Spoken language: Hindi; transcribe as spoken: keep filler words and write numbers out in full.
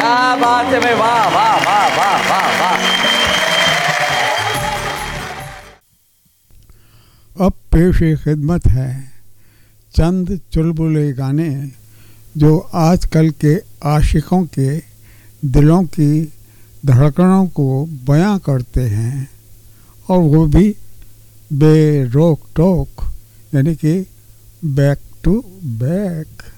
क्या बात है भाई, वाह वाह वाह वाह वाह वाह। अब पेश खिदमत है चंद चुलबुले गाने जो आजकल के आशिकों के दिलों की धड़कनों को बयां करते हैं, और वो भी बेरोक टोक, यानी कि बैक टू बैक।